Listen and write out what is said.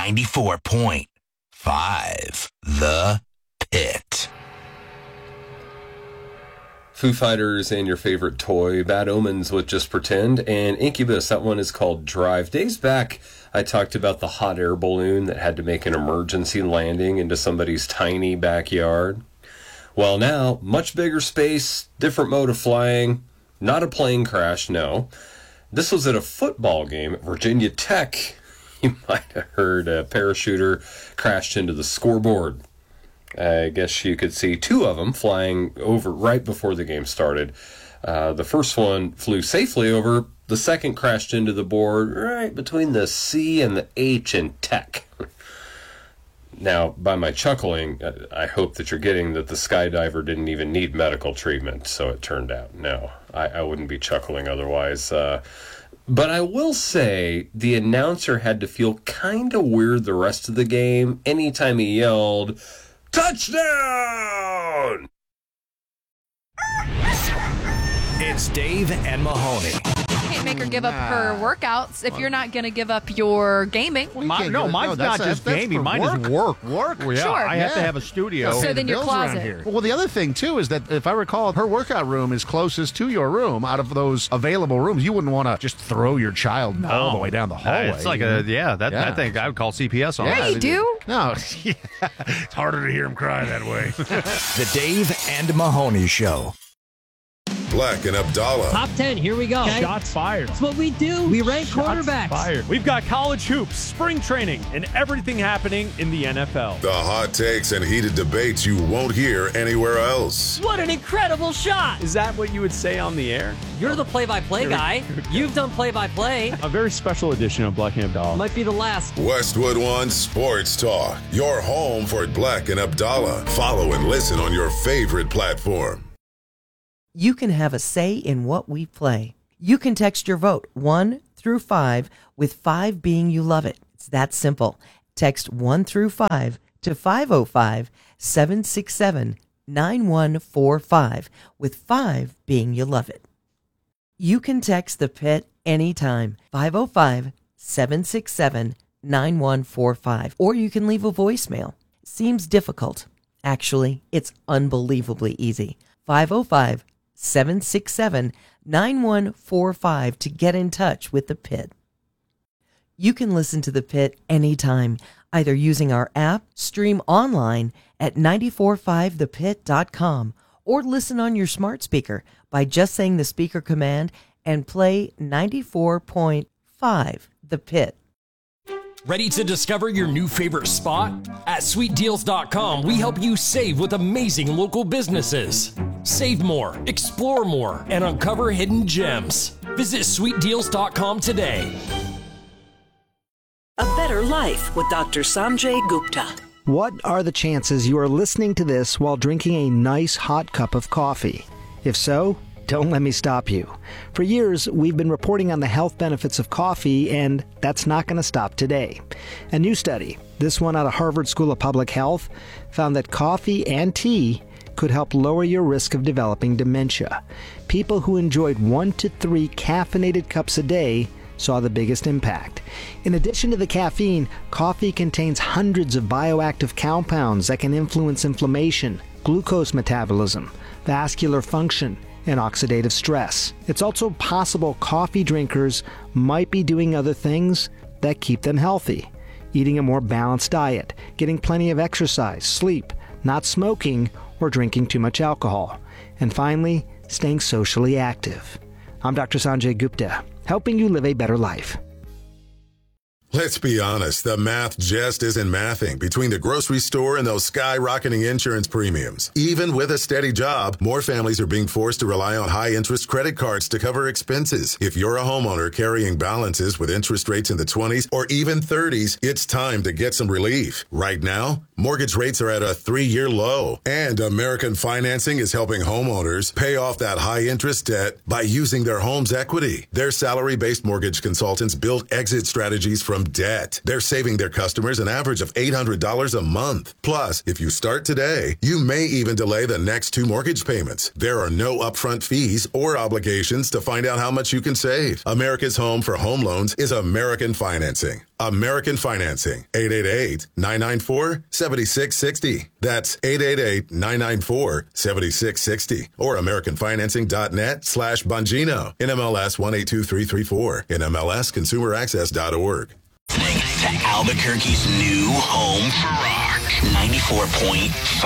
94.5 The Pit. Foo Fighters and your favorite toy, Bad Omens with Just Pretend, and Incubus, that one is called Drive. Days back, I talked about the hot air balloon that had to make an emergency landing into somebody's tiny backyard. Well, now, much bigger space, different mode of flying, not a plane crash, no. This was at a football game at Virginia Tech. You might have heard a parachuter crashed into the scoreboard. I guess you could see two of them flying over right before the game started. The first one flew safely over. The second crashed into the board right between the C and the H in Tech. Now, by my chuckling, I hope that you're getting that the skydiver didn't even need medical treatment, so it turned out. No, I wouldn't be chuckling otherwise. But I will say the announcer had to feel kind of weird the rest of the game anytime he yelled, "Touchdown!" It's Dave and Mahoney. Can't make her give up her workouts if you're not going to give up your gaming. Mine's not just gaming. Mine is work. Work? Well, yeah, Sure. I have to have a studio. So then your closet. Well, the other thing, too, is that if I recall, her workout room is closest to your room out of those available rooms. You wouldn't want to just throw your child all the way down the hallway. It's like I think I would call CPS on Yeah, it. you do? No. It's harder to hear him cry that way. The Dave and Mahoney Show. Black and Abdallah. Top 10, here we go. Okay? Shots fired. That's what we do. We rank quarterbacks. Fired. We've got college hoops, spring training, and everything happening in the NFL. The hot takes and heated debates you won't hear anywhere else. What an incredible shot. Is that what you would say on the air? You're the play-by-play guy. You've done play-by-play. A very special edition of Black and Abdallah. Might be the last. Westwood One Sports Talk. Your home for Black and Abdallah. Follow and listen on your favorite platform. You can have a say in what we play. You can text your vote 1 through 5, with 5 being you love it. It's that simple. Text 1 through 5 to 505-767-9145, with 5 being you love it. You can text the Pit anytime, 505-767-9145, or you can leave a voicemail. Seems difficult. Actually, it's unbelievably easy. 505-767-9145 to get in touch with the Pit. You can listen to the Pit anytime, either using our app, stream online at 945thepit.com, or listen on your smart speaker by just saying the speaker command and play 94.5 The Pit. Ready to discover your new favorite spot? At sweetdeals.com, we help you save with amazing local businesses. Save more, explore more, and uncover hidden gems. Visit sweetdeals.com today. A Better Life with Dr. Sanjay Gupta. What are the chances you are listening to this while drinking a nice hot cup of coffee? If so, don't let me stop you. For years, we've been reporting on the health benefits of coffee, and that's not going to stop today. A new study, this one out of Harvard School of Public Health, found that coffee and tea could help lower your risk of developing dementia. People who enjoyed 1 to 3 caffeinated cups a day saw the biggest impact. In addition to the caffeine, coffee contains hundreds of bioactive compounds that can influence inflammation, glucose metabolism, vascular function, and oxidative stress. It's also possible coffee drinkers might be doing other things that keep them healthy. Eating a more balanced diet, getting plenty of exercise, sleep, not smoking, or drinking too much alcohol. And finally, staying socially active. I'm Dr. Sanjay Gupta, helping you live a better life. Let's be honest, the math just isn't mathing between the grocery store and those skyrocketing insurance premiums. Even with a steady job, more families are being forced to rely on high-interest credit cards to cover expenses. If you're a homeowner carrying balances with interest rates in the 20s or even 30s, it's time to get some relief. Right now, mortgage rates are at a 3-year low, and American Financing is helping homeowners pay off that high-interest debt by using their home's equity. Their salary-based mortgage consultants build exit strategies from debt. They're saving their customers an average of $800 a month. Plus, if you start today, you may even delay the next 2 mortgage payments. There are no upfront fees or obligations to find out how much you can save. America's home for home loans is American Financing. American Financing. 888-994-7660. That's 888-994-7660. Or AmericanFinancing.net/Bongino. NMLS 182334. NMLSConsumerAccess.org. To Albuquerque's new home for rock. 94.5